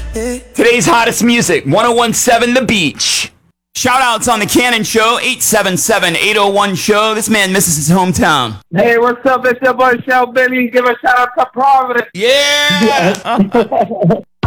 Today's hottest music, 1017 The Beach. Shout outs on the Cannon Show, 877-801-SHOW. This man misses his hometown. Hey, what's up? It's your boy Shell Billy. Give a shout out to Providence. Yeah!